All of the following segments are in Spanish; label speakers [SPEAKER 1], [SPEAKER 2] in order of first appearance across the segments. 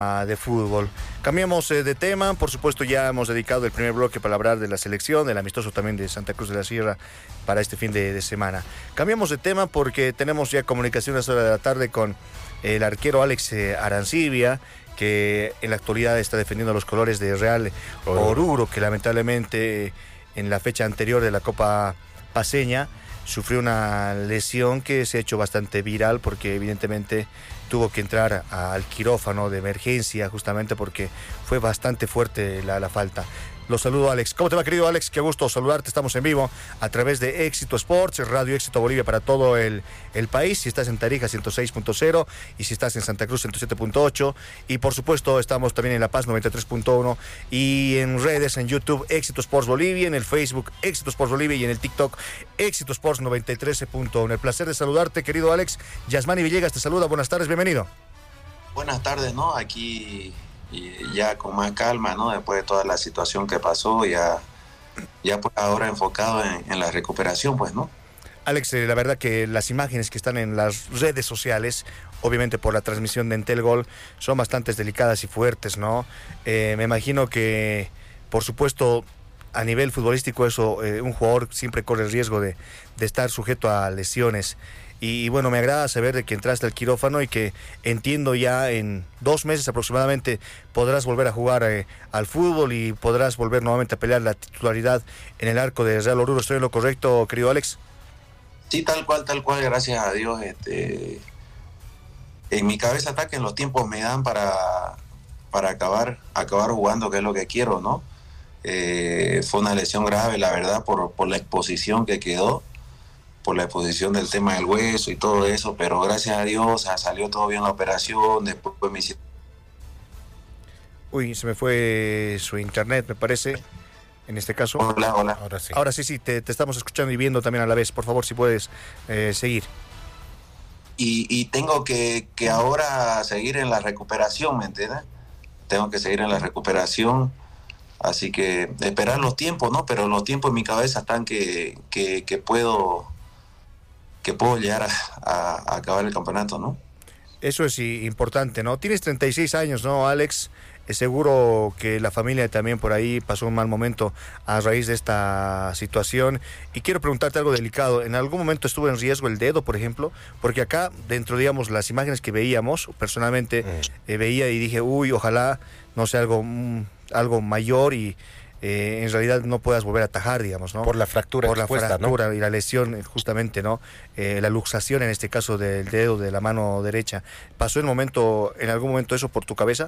[SPEAKER 1] de fútbol. Cambiamos de tema, por supuesto ya hemos dedicado el primer bloque para hablar de la selección, del amistoso también de Santa Cruz de la Sierra para este fin de semana. Cambiamos de tema porque tenemos ya comunicación a esta hora de la tarde con el arquero Alex Arancibia, que en la actualidad está defendiendo los colores de Real Oruro, que lamentablemente en la fecha anterior de la Copa Paceña sufrió una lesión que se ha hecho bastante viral porque evidentemente tuvo que entrar al quirófano de emergencia justamente porque fue bastante fuerte la falta. Los saludo, Alex. ¿Cómo te va, querido Alex? Qué gusto saludarte. Estamos en vivo a través de Éxito Sports, Radio Éxito Bolivia para todo el país. Si estás en Tarija 106.0 y si estás en Santa Cruz 107.8. Y por supuesto estamos también en La Paz 93.1 y en redes, en YouTube Éxito Sports Bolivia, en el Facebook Éxito Sports Bolivia y en el TikTok Éxito Sports 93.1. El placer de saludarte, querido Alex. Yasmani Villegas te saluda. Buenas tardes, bienvenido.
[SPEAKER 2] Buenas tardes, ¿no? Aquí y ya con más calma, ¿no? Después de toda la situación que pasó, ya pues ahora enfocado en la recuperación, pues, ¿no?
[SPEAKER 1] Alex, la verdad que las imágenes que están en las redes sociales, obviamente por la transmisión de Entel Gol, son bastante delicadas y fuertes, ¿no? Me imagino que, por supuesto, a nivel futbolístico eso, un jugador siempre corre el riesgo de estar sujeto a lesiones. Y bueno, me agrada saber de que entraste al quirófano y que entiendo ya en 2 meses aproximadamente podrás volver a jugar al fútbol y podrás volver nuevamente a pelear la titularidad en el arco de Real Oruro. ¿Estoy en lo correcto, querido Alex?
[SPEAKER 2] Sí, tal cual, gracias a Dios. En mi cabeza está que en los tiempos me dan para acabar jugando, que es lo que quiero, ¿no? Fue una lesión grave, la verdad, por la exposición que quedó, por la exposición del tema del hueso y todo eso, pero gracias a Dios salió todo bien la operación. Después me hicieron...
[SPEAKER 1] Uy, se me fue su internet, me parece, en este caso.
[SPEAKER 2] Hola.
[SPEAKER 1] Ahora sí, te estamos escuchando y viendo también a la vez. Por favor, si puedes seguir.
[SPEAKER 2] Y tengo que ahora seguir en la recuperación, ¿me entiendes? Tengo que seguir en la recuperación, así que esperar los tiempos, ¿no? Pero los tiempos en mi cabeza están que puedo llegar a acabar el campeonato, ¿no?
[SPEAKER 1] Eso es importante, ¿no? Tienes 36 años, ¿no, Alex? Es seguro que la familia también por ahí pasó un mal momento a raíz de esta situación. Y quiero preguntarte algo delicado. ¿En algún momento estuvo en riesgo el dedo, por ejemplo? Porque acá, dentro, digamos, las imágenes que veíamos, personalmente veía y dije, uy, ojalá no sea algo mayor y en realidad no puedas volver a atajar, digamos, ¿no?
[SPEAKER 3] Por la fractura expuesta, ¿no?
[SPEAKER 1] Y la lesión, justamente, ¿no? La luxación, en este caso, del dedo de la mano derecha. ¿Pasó en algún momento eso por tu cabeza?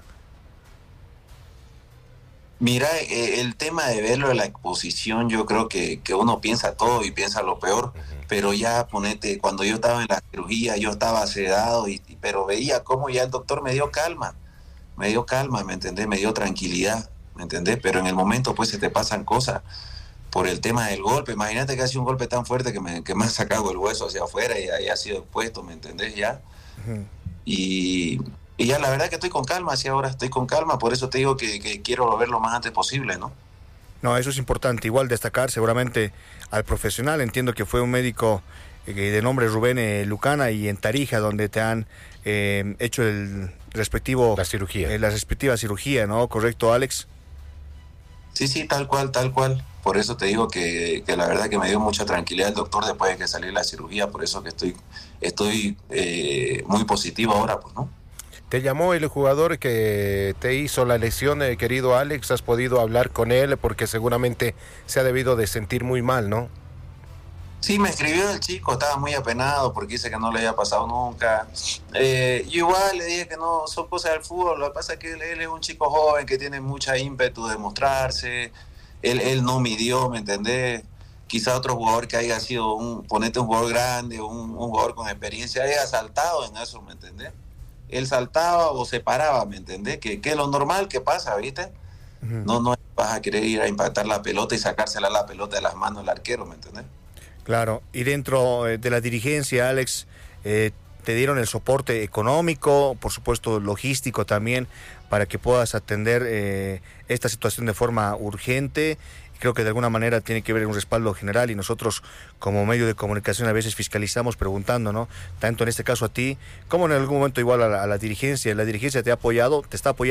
[SPEAKER 2] Mira, el tema de verlo de la exposición, yo creo que uno piensa todo y piensa lo peor, pero ya ponete, cuando yo estaba en la cirugía, yo estaba sedado, pero veía cómo ya el doctor me dio calma, ¿me entendés? Me dio tranquilidad, ¿me entendés? Pero en el momento pues se te pasan cosas por el tema del golpe. Imagínate que ha sido un golpe tan fuerte que me ha sacado el hueso hacia afuera y ha sido expuesto, ¿me entendés? Ya. Y ya la verdad que estoy con calma, así ahora estoy con calma, por eso te digo que quiero volver lo más antes posible, ¿no?
[SPEAKER 1] No, eso es importante, igual destacar seguramente al profesional. Entiendo que fue un médico de nombre Rubén Lucana y en Tarija donde te han hecho la respectiva cirugía, ¿no? ¿Correcto, Alex?
[SPEAKER 2] Sí, tal cual. Por eso te digo que la verdad que me dio mucha tranquilidad el doctor después de que salí de la cirugía, por eso que estoy muy positivo ahora, pues, ¿no?
[SPEAKER 3] ¿Te llamó el jugador que te hizo la lesión, querido Alex? ¿Has podido hablar con él? Porque seguramente se ha debido de sentir muy mal, ¿no?
[SPEAKER 2] Sí, me escribió el chico, estaba muy apenado porque dice que no le había pasado nunca. Yo igual le dije que no, son cosas del fútbol. Lo que pasa es que él es un chico joven que tiene mucha ímpetu de mostrarse. Él no midió, ¿me entendés? Quizá otro jugador que haya sido un jugador grande, un jugador con experiencia, haya saltado en eso, ¿me entendés? Él saltaba o se paraba, ¿me entendés? Que es lo normal que pasa, ¿viste? No vas a querer ir a impactar la pelota y sacársela la pelota de las manos al arquero, ¿me entendés?
[SPEAKER 1] Claro, y dentro de la dirigencia, Alex, te dieron el soporte económico, por supuesto logístico también, para que puedas atender esta situación de forma urgente Creo que de alguna manera tiene que haber un respaldo general y nosotros como medio de comunicación a veces fiscalizamos preguntando, ¿no? Tanto en este caso a ti como en algún momento igual a la dirigencia. La dirigencia te ha apoyado, te está apoyando